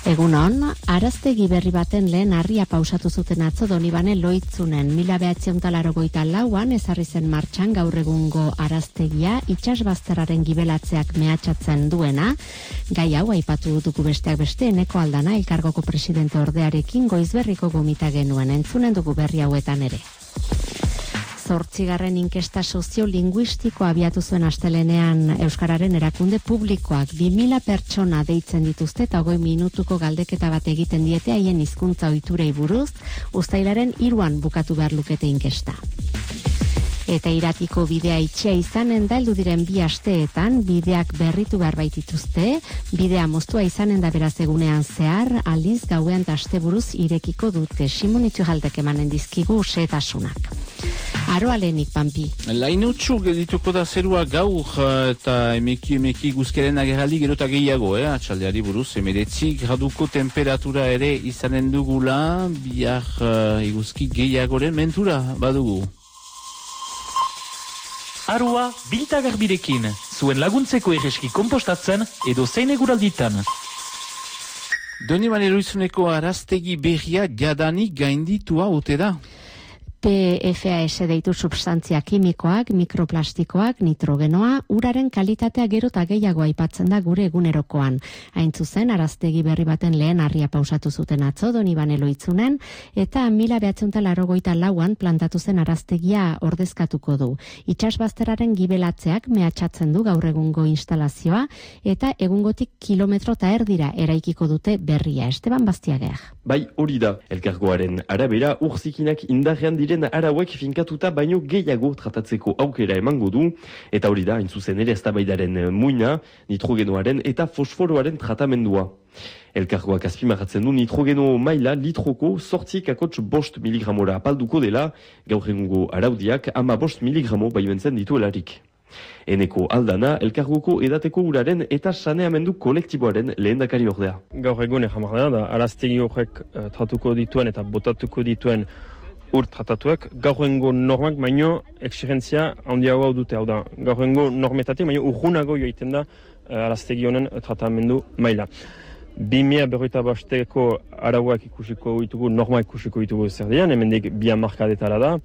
Egunon, araztegi berri baten lehen harria pausatu zuten atzo Donibane Loitzunen 1984an ezarri zen martxan gaur egungo araztegia itsasbazterraren gibelatzeak mehatxatzen duena. Gai hau aipatu dugu besteak beste Eneko Aldana elkargoko presidente ordearekin goizberriko gomita genuen, entzunen dugu berri hauetan ere. 8. inkesta soziolinguistikoa abiatu zuen astelenean Euskararen erakunde publikoak 2000 pertsona deitzen dituzte eta 20 minutuko galdeketa bat egiten diete haien hizkuntza ohiturei buruz, uztailaren 3an bukatu behar lukete inkesta. Eta iratiko bidea itxea izanen da heldu diren 2 asteetan, bideak berritu behar baitituzte, bidea moztua izanen da beraz egunean zehar, aldiz gauean eta asteburuz irekiko dute. Simon Iturraldek emanen dizkigu xehetasunak. Aroalenik, Pampi. Lainotxu geldituko da zerua gaur eta emeki guzkeren agerraldi gero eta gehiago, atxaldeari buruz, 19 graduko temperatura ere izanen dugula, bihar iguzki gehiagoren mentura badugu. Arua biltagarbirekin, zuen laguntzeko erreski kompostatzen edo zein eguralditan. Donibane Loitzuneko araztegi berria jadanik gainditua ote da? PFAS deitu substantzia kimikoak, mikroplastikoak, nitrogenoa, uraren kalitatea gero eta gehiago aipatzen da gure egunerokoan. Hain zuzen, araztegi berri baten lehen harria pausatu zuten atzo Donibane Loitzunen, eta 1984an plantatu zen araztegia ordezkatuko du. Itsasbazterraren gibelatzeak mehatxatzen du gaur egungo instalazioa, eta egungotik 1,5 kilometro eraikiko dute berria. Esteban Bastiager. Bai, hori da. Elkargoaren arabera, urzikinak indarrean diren arauek finkatuta baino gehiago tratatzeko aukera emango du, eta hori da, hain zuzen ere eztabaidaren muina, nitrogenoaren eta fosforoaren tratamendua. Elkargoak azpimarratzen du nitrogeno maila litroko 8,5 miligramora apalduko dela, gaur egungo araudiak 15 miligramo baimentzen dituelarik. Eneko Aldana, elkargoko edateko uraren eta saneamendu kolektiboaren lehendakari ordea. Gaur egun egamardena da, araztegi horrek tratuko dituen eta botatuko dituen ur tratatuak, gaur egungo normak baino exigentzia handiagoa dute, hau da, gaur egungo normetatik baino urgunago joiten da araztegi honen tratamendu maila. 2025ko arauak ikusiko ditugu, norma ikusiko ditugu zer dian, hemendik 2 markadetara da,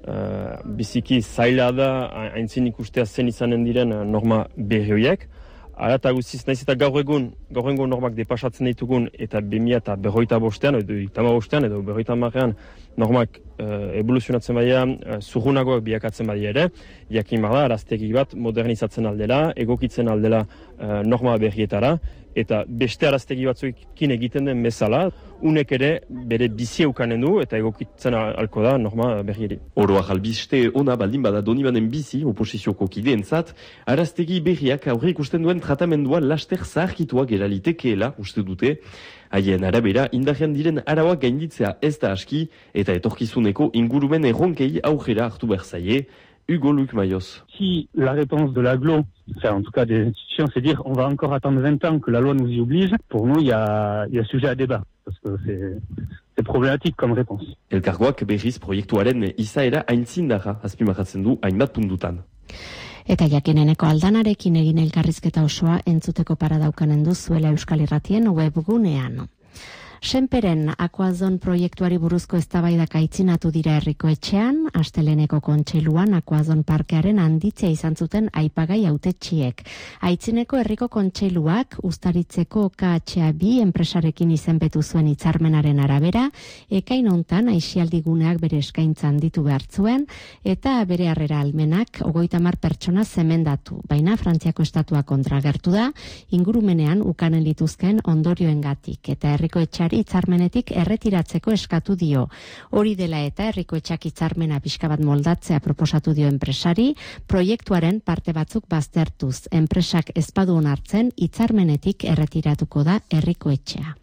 biziki zaila da, haintzin ikustea zen izanen diren norma berri horiek. Ara eta guztiz, nahiz eta gaur egungo normak depasatzen ditugun eta 2025an, edo 2025an, edo 2030an normak evoluzionatzen badia, zurgunagoak biakatzen badia ere, jakin da, araztegi bat modernizatzen aldela, egokitzen aldela norma berrietara, eta beste araztegi batzuekin egiten den bezala, unek ere bere bizi eukanen du eta egokitzen alko da norma berrieri. Oroak albiste ona baldin bada Donibanen bizi, oposizioko kideentzat, araztegi berriak aurre ikusten duen tratamendua laster zaharkitua geralitekeela uste dute. Haien arabera, indarrean diren arauak gainditzea ez da aski eta etorkizuneko ingurumen erronkei aurrera hartu behar zaie. Hugo Luc Mayos. Si la réponse de l'aglo, en tout cas des institutions, c'est dire on va encore attendre 20 ans que la loi nous y oblige, pour nous il y a sujet à débat, parce que c'est problématique comme réponse. Elkargoak berriz proiektuaren izaera aintzindarra azpimarratzen du hainbat puntutan. Eta jakineneko Aldanarekin egin elkarrizketa osoa entzuteko paradaukanen duzuela Euskal Irratien webgunean. Senperen Akuazon proiektuari buruzko eztabaidak aitzinatu dira herriko etxean, Asteleneko kontseiluan Akuazon parkearen handitzea izan zuten aipagai hautetsiek. Aitzineko herriko kontseiluak Uztaritzeko KH2 enpresarekin izenpetu zuen hitzarmenaren arabera, ekain hontan aisialdiguneak bere eskaintza handitu behar zuen eta bere harrera almenak 30 pertsona zemendatu. Baina Frantziako estatua kontra agertu da, ingurumenean ukanen lituzken ondorioengatik eta herriko etxeari hitzarmenetik erretiratzeko eskatu dio. Hori dela eta herriko etxak hitzarmena pixka bat moldatzea proposatu dio enpresari, proiektuaren parte batzuk baztertuz. Enpresak ez badu onartzen hitzarmenetik erretiratuko da herriko etxea.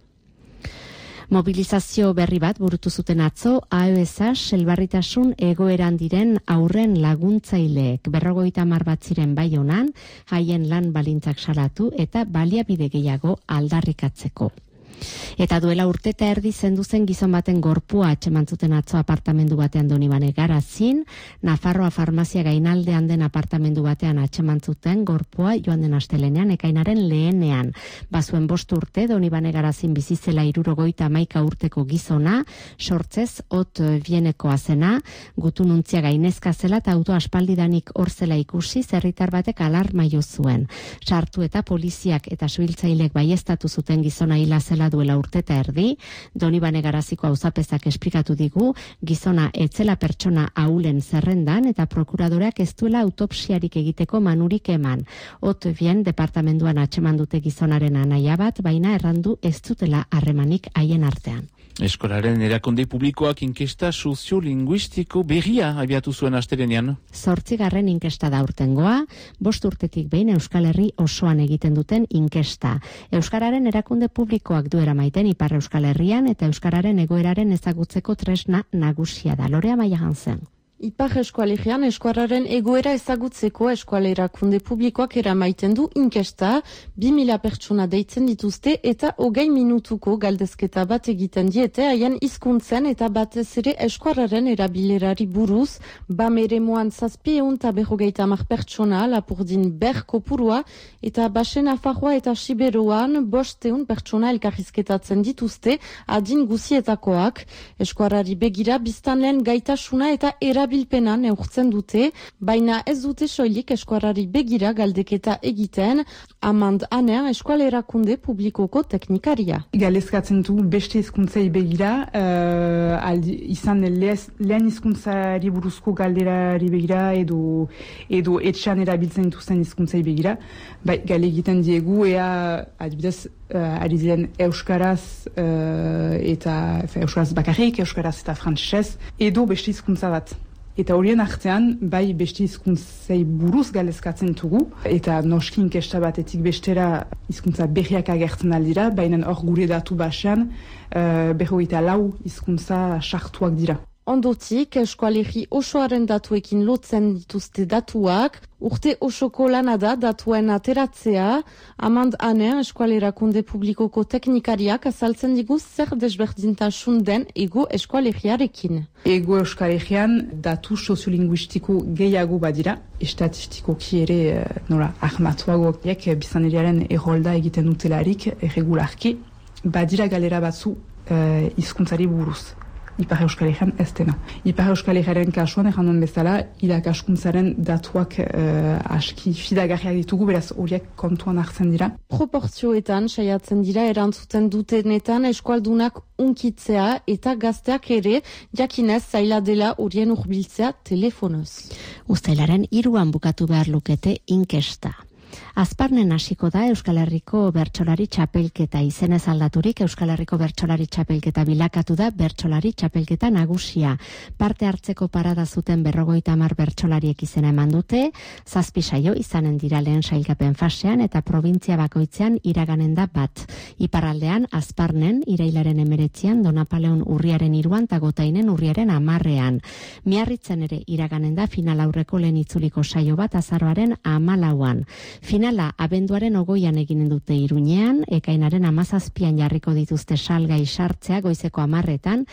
Mobilizazio berri bat burutu zuten atzo, AESA elbarritasun egoeran diren aurren laguntzaileek 50 bat ziren Baionan, haien lan balintzak salatu eta baliabide gehiago aldarrikatzeko. Eta duela urte eta erdi zendu zen gizon baten gorpua atxemantzuten atzo apartamendu batean Donibane Garazin, Nafarroa farmazia gainaldean den apartamendu batean atxemantzuten gorpua joan den astelenean ekainaren lehenean. Bazuen 5 urte Donibane Garazin bizizela 71 urteko gizona, sortzez hot bienekoa zena, gutununtzia gainezka zela eta auto aspaldidanik hor zela ikusi herritar batek alarma jo zuen. Sartu eta poliziak eta suhiltzailek baieztatu zuten gizona hila zela duela urte eta erdi. Donibane Garaziko auzapezak esplikatu digu, gizona etzela pertsona ahulen zerrendan eta prokuradoreak ez duela autopsiarik egiteko manurik eman. Hot bien departamenduan atxeman dute gizonaren anaia bat, baina errandu ez dutela harremanik haien artean. Eskolaren erakunde publikoak inkesta soziolinguistiko berria abiatu zuen astelenean. 8. inkesta da urtengoa, 5 urtetik behin Euskal Herri osoan egiten duten inkesta. Euskararen erakunde publikoak du eramaiten Ipar Euskal Herrian eta Euskararen egoeraren ezagutzeko tresna nagusia da. Lorea Maia zen. Ipar Eskualegian eskuararen egoera ezagutzeko eskualerakunde publikoak eramaiten du inkesta, 2000 pertsona deitzen dituzte eta 20 minutuko galdezketa bat egiten diete haien hizkuntzen eta batez ere eskuararen erabilerari buruz, bameremoan 750 pertsona Lapurdin ber kopurua eta Basen Nafarroa eta Siberoan 500 pertsona elkarrizketatzen dituzte adin guzietakoak, eskuarari begira biztanleen gaitasuna eta erabilpena neurtzen dute, baina ez dute soilik eskuarari begira galdeketa egiten, Amand Aner eskualerakunde publikoko teknikaria. Galezkatzen du beste hizkuntzei begira, izan lehen hizkuntzari buruzko galderari begira edo etxean erabiltzen dituzten hizkuntzei begira, gale egiten diegu ea adibidez ari ziren euskaraz eta euskaraz bakarrik, euskaraz eta frantsesez edo beste hizkuntza bat. Eta horien artean, bai beste hizkuntzei buruz galezkatzen dugu, eta noski inkesta batetik bestera hizkuntza berriak agertzen aldira, baina hor gure datu basean 54 hizkuntza sartuak dira. Ondotik, eskualegi osoaren datuekin lotzen dituzte datuak, urte osoko lana da datuen ateratzea, Amand Aner eskualerakunde publikoko teknikariak azaltzen digu zer desberdintasun den ego eskualegiarekin. Ego eskualegian datu soziolinguistiko gehiago badira, estatistikoki ere ahmatuagoak biztanleriaren errolda egiten dutelarik irregularki, badira galera batzu hizkuntzari buruz. Ipar Euskal Herrian ez dena. Ipar Euskal Herriaren kasuan erranduen bezala, irakaskuntzaren datuak aski fidagarriak ditugu, beraz horiek kontuan hartzen dira. Proportzioetan saiatzen dira erantzuten dutenetan eskualdunak unkitzea eta gazteak ere jakinez zaila dela horien hurbiltzea telefonoz. Uztailaren 3 bukatu behar lukete inkesta. Azparnen hasiko da Euskal Herriko bertsolari txapelketa izenez aldaturik Euskal Herriko bertsolari txapelketa bilakatu da bertsolari txapelketa nagusia. Parte hartzeko parada zuten 50 bertsolariek izena eman dute, 7 saio izanen dira lehen sailkapen fasean eta provintzia bakoitzean iraganen da bat. Iparraldean Azparnen irailaren 19an, Donapaleon urriaren 3an eta Gotainen urriaren 10ean. Miarritzen ere iraganen da final aurreko lehen itzuliko saio bat azaroaren 14an. Finala abenduaren 20an eginen dute Iruñean, ekainaren 17an jarriko dituzte salgai sartzea goizeko 10etan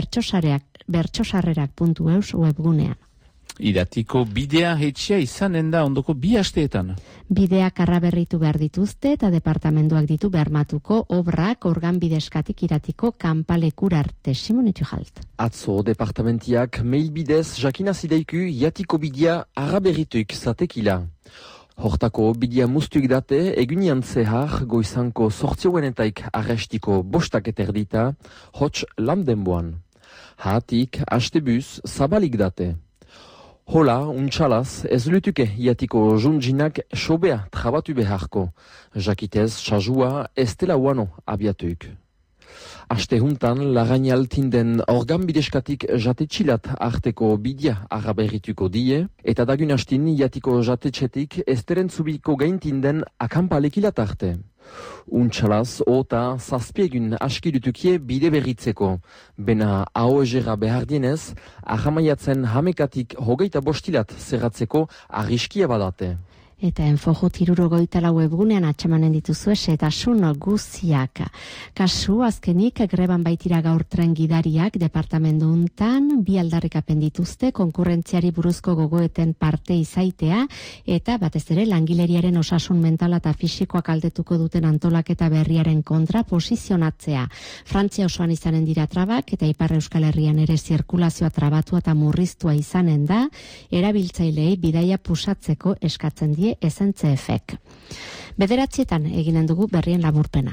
bertsosarrerak.eus webgunean. Iratiko bidea etxea izanen da ondoko 2 asteetan. Bideak arraberritu behar dituzte eta departamenduak ditu bermatuko obrak organbideskatik Iratiko kanpalekur arte. Simonitu jalt. Atzo departamentiak mail bidez jakinazideiku Iratiko bidea arraberrituik zatekila. Hortako bidea muztuik date, egunian zehar goizanko 8 arrestiko 5 erdita, hots landenboan. Hatik, astebuz, zabalik date. Hola, untxalaz, ez lutuke Iatiko junjinak sobea trabatu beharko. Jakitez, txazua, ez dela uano abiatuik. Aste juntan, lagaini altinden organbideskatik jatetxilat arteko bidea arraberrituko die, eta dagun hastin Iatiko jatetxetik ez terentzubiko gaintinden akampalekilat arte. Untxalaz, ota, 7 askidutukie bide berritzeko. Bena AOEGera behar dienez, ahamaiatzen hamekatik 25 zerratzeko arriskia badate. Eta Enfojut 64 webgunean atxamanen dituzue xehetasun guziak. Kasu, azkenik, greban baitira gaur tren gidariak departamendu untan, bi aldarrikapen dituzte konkurrentziari buruzko gogoeten parte izaitea, eta batez ere langileriaren osasun mentala eta fisikoak aldetuko duten antolaketa berriaren kontra posizionatzea. Frantzia osoan izanen dira trabak, eta Ipar Euskal Herrian ere zirkulazioa trabatua eta murriztua izanen da, erabiltzaileei bidaia pusatzeko eskatzen die SNCF-ek. 9:00 eginen dugu berrien laburpena.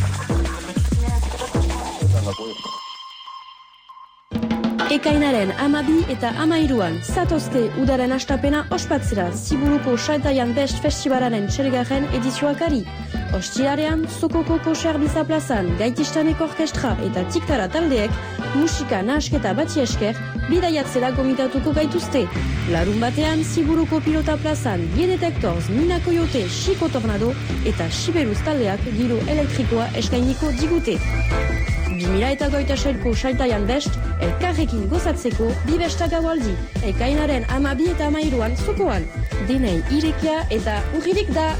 Ekainaren 12 eta 13an zatozte udaren astapena ospatzera Ziburuko Saltaian Best Festivalaren txelgarren edizioakari. Ostilarean, Sokoko Koxar Biza plazan, Gaitistanek orkestra eta Tiktara taldeek musika nahasketa bati esker bidaiatzera gomitatuko gaituzte. Larun batean, Ziburuko Pilota plazan, Biedetektors, Mina Coyote, Chico Tornado eta Sibeluz taldeak giro elektrikoa eskainiko digute. 2026ko Saltaian Best, elkarrekin gozatzeko bi besta gaualdi, ekainaren 12 eta 13an Zokoan. Denei irekia eta urririk da!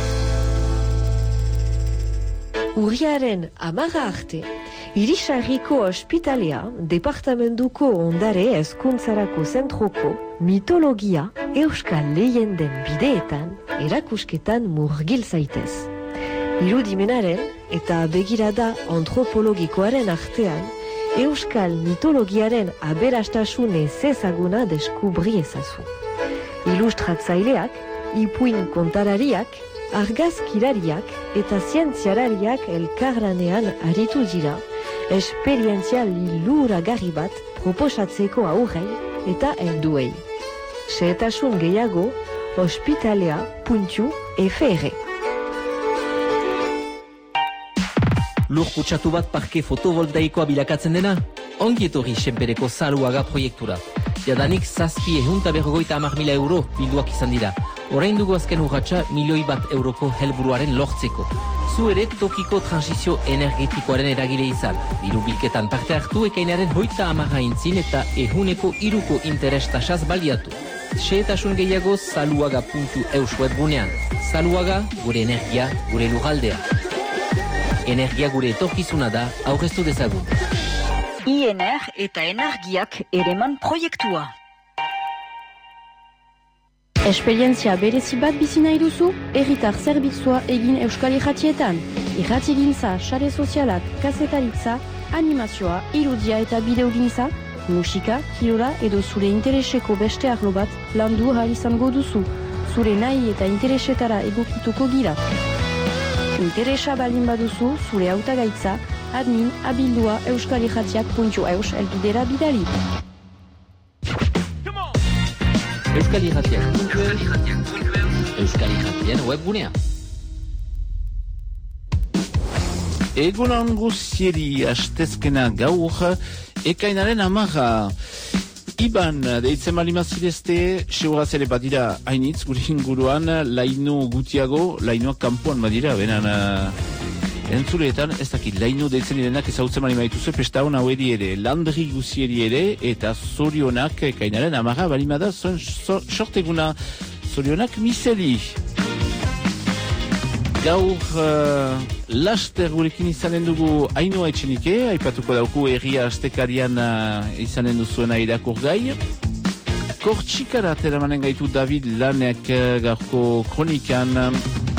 Urriaren 10 arte, Irisarriko ospitalea, departamentuko ondare hezkuntzarako zentroko mitologia euskal leyenden bideetan erakusketan murgil zaitez. Irudimenaren eta begirada antropologikoaren artean, euskal mitologiaren aberastasun ezezaguna deskubri ezazu. Ilustratzaileak, ipuin kontarariak, argazkilariak eta zientzialariak elkarlanean aritu dira, esperientzia liluragarri bat proposatzeko aurrei eta helduei. Xehetasun gehiago, ospitalea.fr. Lur kutsatu bat parke fotovoltaikoa bilakatzen dena? Ongi etorri Senpereko Zaluaga proiektura. Jadanik 750.000 euro bilduak izan dira. Orain dugu azken urratsa €1.000.000 euroko helburuaren lortzeko. Zu ere tokiko transizio energetikoaren eragile izan. Diru bilketan parte hartu ekainaren 30 intzin eta ehuneko 3ko interes tasaz baliatu. Xehetasun gehiago zaluaga.eus webgunean. Zaluaga, gure energia, gure lurraldea. Energia gure etorkizuna da, aurreztu dezagun. INR eta energiak ereman proiektua. Esperientzia berezi bat bizi nahi duzu, herritar zerbitzua egin Euskal Irratietan. Irratigintza, sare sozialak, kazetaritza, animazioa, irudia eta bideogintza, musika, kirola edo zure intereseko beste arlo bat landu ahal izango duzu. Zure nahi eta interesetara egokituko gira. Interesa baldin baduzu, zure hautagaitza, admin@abildua euskalirratiak.eus elbidera bidali. Euskalirratiak.eus, Euskalirratien webgunea. Egunon guzieri astezkena gaur, ekainaren 10. Iban, deitzen malimazirezte, seuraz ere badira hainitz, gure inguruan, laino gutiago, lainoak kanpoan badira, benan entzuleetan, ez dakit, laino deitzen direnak ezautzen malimaituzue, pesta hona hori ere, landri guzieri ere, eta zorionak, ekainaren 10, balimada, sorteguna, zorionak miseli. Gaur laster gurekin izanen dugu Ainhoa Etxenike, aipatuko dauku herria astekarian izanen duzuena irakurgai. Kortxikara teramanen gaitu David Lanek gaurko kronikan.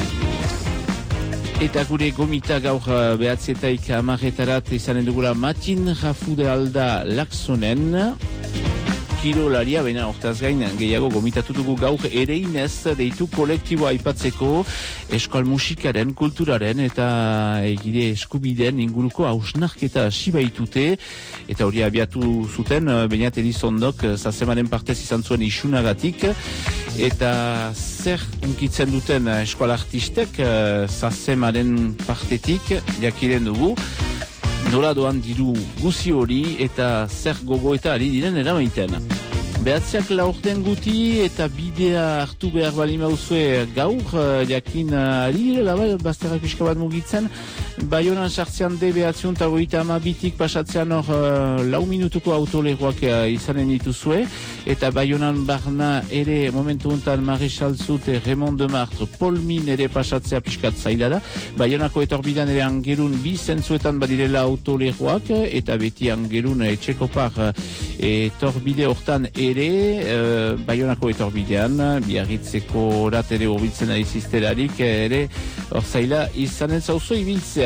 Eta gure gomita gaur 9:10 izanen dugula Matin Rafude Alda Laksonen. Kirolaria, baina hortaz gain gehiago gomitatu dugu gaur ere inez deitu kolektiboa aipatzeko eskal musikaren, kulturaren eta egide eskubideen inguruko hausnarketa hasi baitute eta hori abiatu zuten Beñat Elizondok zazemaren partez izan zuen isunagatik eta zer unkitzen duten eskal artistek zazemaren partetik jakiren dugu. Nola doan diru guzi hori eta zer gogo eta ari diren eramaiten. Behatziak laurten guti eta bidea hartu behar balima uzue gaur, jakin ari direla bazterrak pixka bat mugitzen, Baionan sartzean de behatzion eta goita amabitik pasatzean hor 4 minutuko autolegoak izanen dituzue, eta Baionan barna ere momentu untan Maréchal Zut Raymond de Martre, Polmin ere pasatzea pixkat zaila da. Baionako etorbidan ere angerun bi zentzuetan badirela autolegoak, eta beti angerun etxekopar etorbide hortan ere, Baionako etorbidean, Biarritzeko orat ere hobiltzen aizizterarik ere hor zaila izanen zauzo ibiltzea.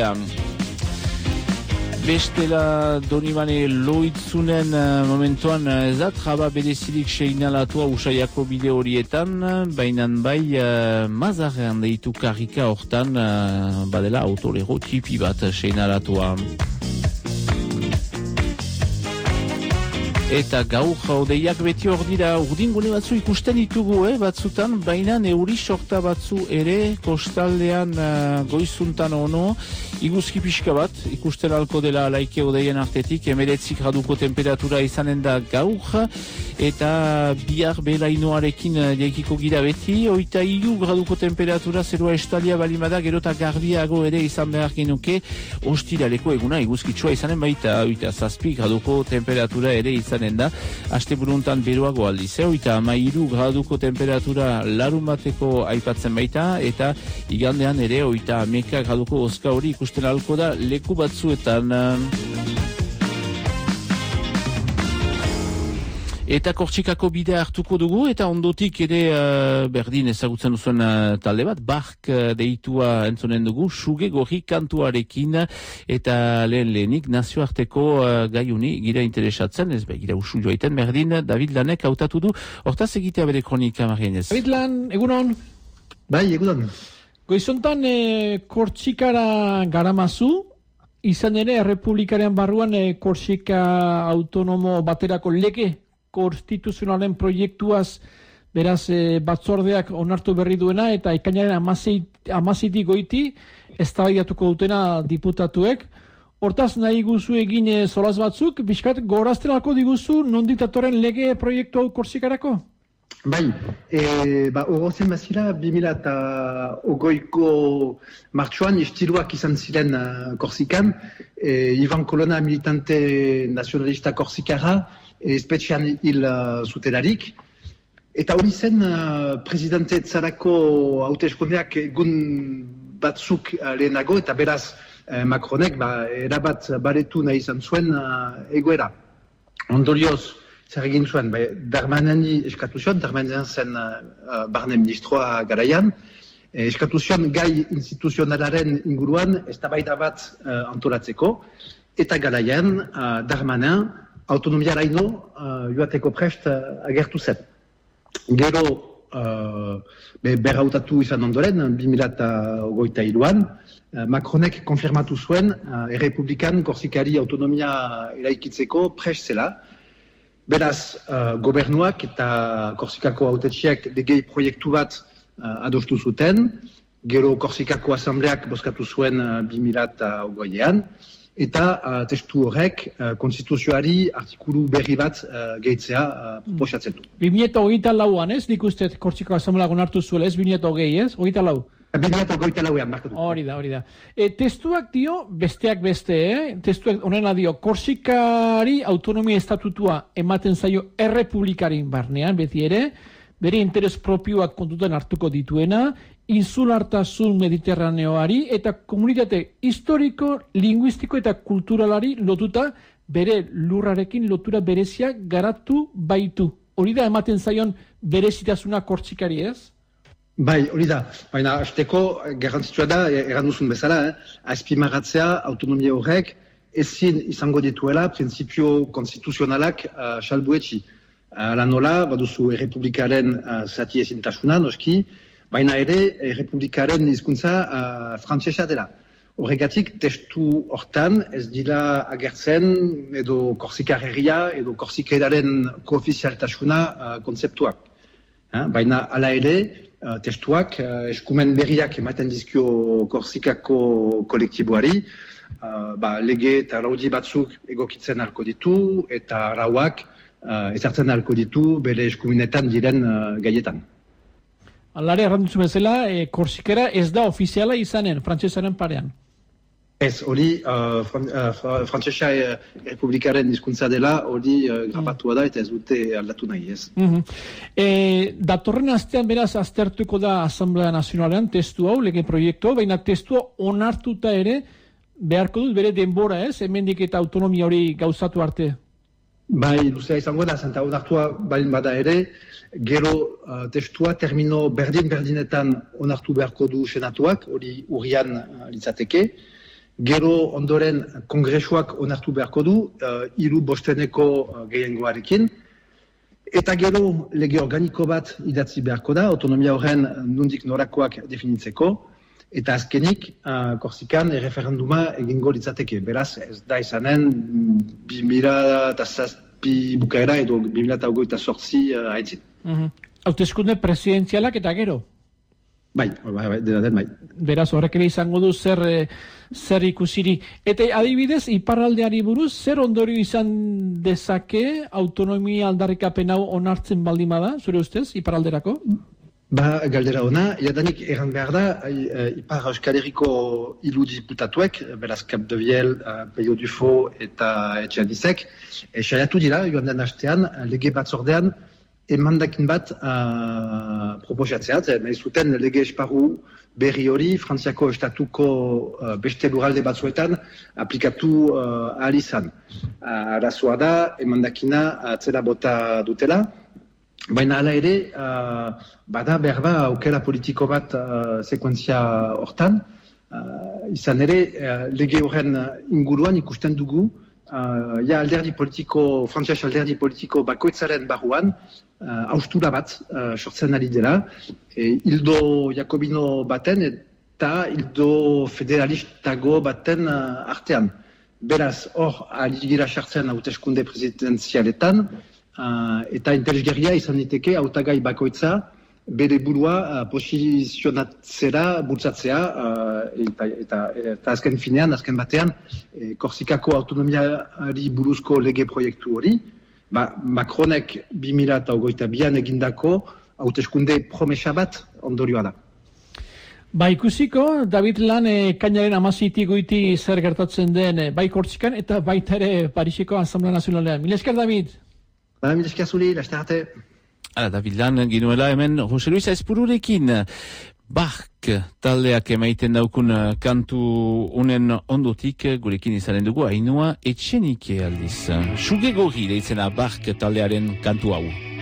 Bestela Donibane Loitzunen momentuan ez da traba berezirik seinalatua Usaiako bide horietan, bainan bai Mazarrean deitu karrika hortan badela autolego tipi bat seinalatua. Eta gaur hodeiak beti hor dira, urdingune batzu ikusten ditugu, batzutan, baina euri sorta batzu ere kostaldean goizuntan ono, iguzki pixka bat, ikusten alko dela laike hodeien artetik, 19 graduko temperatura izanen da gaur, eta bihar belainoarekin jaikiko gira beti, 23 graduko temperatura zerua estalia balimada, gero eta garbiago ere izan behar genuke, ostiraleko eguna iguzkitsua izanen baita, 27 graduko temperatura ere izanen da, aste buruntan beroago aldiz, eta 13 graduko temperatura larun bateko aipatzen baita, eta igandean ere 11 graduko oska hori ikusten alko da leku batzuetan. Eta Kortsikako bidea hartuko dugu, eta ondotik ere berdin ezagutzen duzuen talde bat, bark deitua entzonen dugu, suge gorri kantuarekin, eta lehenik nazioarteko gaiuni gira interesatzen, ez gira usu joaiten, berdin David Lanek hautatu du, hortaz egitea bere kronika marienez. David Lan, egunon? Bai, egunon. Goizontan Kortsikara garamazu, izan ere Errepublikaren barruan Korsika autonomo baterako lege konstituzionalen proiektuaz beraz batzordeak onartu berri duena, eta ekainaren 16 goiti eztabaidatuko dutena diputatuek. Hortaz nahi guzu egin solaz batzuk, bizkat gorazten alko diguzu nondik datorren lege proiektu hau Korsikarako? Bai, ogozen bazira 2008ko martxoan istiluak izan ziren Korsikan, Ivan Colonna militante nazionalista Korsikara, espetxean hil zutelarik. Eta hori zen, presidente Tzarako hauteskundeak egun batzuk lehenago, eta beraz Macronek erabat baretu nahi izan zuen egoera. Ondorioz, zer egin zuen, Darmaneni eskatu zion, Darmanen zen barne ministroa garaian, eskatu zion gai instituzionalaren inguruan eztabaida bat antolatzeko, eta garaian Darmanen autonomiaraino joateko prest agertu zen. Gero berrautatu izan ondoren, 2023an, Macronek konfirmatu zuen Errepublikan Korsikari autonomia eraikitzeko prest zela. Beraz, gobernuak eta Korsikako hautetsiak legei proiektu bat adostu zuten, gero Korsikako asambleak bozkatu zuen 2008an, eta testu horrek konstituzioari artikulu berri bat gehitzea proposatzen du. 2024an, ez? Nik uste Korsikako asambleak onartu zuela, ez 2020, ez? 24? 2024an, markatu. Hori da. Testuak dio, besteak beste, testuak onena dio, Korsikari autonomia estatutua ematen zaio errepublikaren barnean, beti ere, bere interes propioak kontutan hartuko dituena, insulartasun mediterraneoari eta komunitate historiko, linguistiko eta kulturalari lotuta bere lurrarekin lotura berezia garatu baitu. Hori da ematen zaion berezitasuna Korsikari, ez? Bai, hori da. Baina, hasteko garrantzitsua da, erranduzun bezala, azpimarratzea autonomia horrek ezin izango dituela printzipio konstituzionalak salbuetsi. Ala nola, baduzu Errepublikaren zati ezintasuna, noski, baina ere Errepublikaren hizkuntza frantsesa dela. Horregatik, testu hortan ez dira agertzen edo Korsikar herria edo Korsikeraren koofizialtasuna kontzeptuak. Baina hala ere, testuak eskumen berriak ematen dizkio Korsikako kolektiboari, lege eta araudi batzuk egokitzen halko ditu eta arauak ezartzen halko ditu bere eskumenetan diren gaietan. Alare, erranduzu bezala, Korsikera ez da ofiziala izanen, frantsesaren parean. Ez, hori Frantsesa Republikaren hizkuntza dela, hori grabatua da eta ez dute aldatu nahi, ez. Datorren astean beraz aztertuko da Asamblea Nazionalean testu hau, lege proiektu, baina testua onartuta ere beharko dut bere denbora, ez? Hemendik eta autonomia hori gauzatu arte. Bai, luzea izango da, zenta onartua balin bada ere, gero testua termino berdinetan onartu beharko du senatuak, hori urrian litzateke. Gero ondoren kongresuak onartu beharko du, 3/5 gehiengoarekin. Eta gero lege organiko bat idatzi beharko da, autonomia horren nondik norakoak definitzeko. Eta azkenik, Korsikan erreferenduma egingo litzateke. Beraz, ez da izanen 2007 bukaera edo 2028 haitzit. Hauteskunde presidenzialak eta gero? Bai, dena den bai. Beraz, horrek ere izango du zer ikusiri. Eta adibidez, iparraldeari buruz, zer ondorio izan dezake autonomia aldarrikapen hau onartzen baldin bada, zure ustez, iparralderako? Ba, galdera ona, jadanik erran behar da, Ipar Euskal Herriko hiru diputatuek, beraz Capdeviel, Peio Dufo eta Etxeadizek, saiatu dira, joan den hastean, lege batzordean, emandakin bat proposatzea, nahi zuten lege esparru berri hori Frantziako estatuko beste lurralde batzuetan aplikatu ahal izan. Arazoa da, emandakina atzera bota dutela, baina hala ere, bada berba aukera politiko bat sekuentzia hortan, izan ere, lege horren inguruan ikusten dugu, alderdi politiko, frantzias alderdi politiko bakoitzaren barruan, haustura bat sortzen ari dela, hildo jakobino baten eta hildo federalistago baten artean. Beraz, hor, aligira sartzen hauteskunde presidenzialetan, eta interesgarria izan diteke hautagai bakoitza bere burua posizionatzera bultzatzea, eta azken finean, azken batean, Korsikako autonomiari buruzko lege proiektu hori, Macronek 2022an egindako hauteskunde promesa bat ondorioa da. Ba, ikusiko, David Lan kainaren 16 goiti zer gertatzen den bai Korsikan eta baita ere Pariseko Asamblea Nazionalean. Mila esker, David! Mila esker zuri, laster arte! David Lan ginuela hemen Jose Luis Aizpururekin. Bark taldeak emaiten daukun kantu unen ondotik gurekin izanen dugu Ainhoa Etxenike aldiz. Suge gorri deitzena Bark taldearen kantu hau.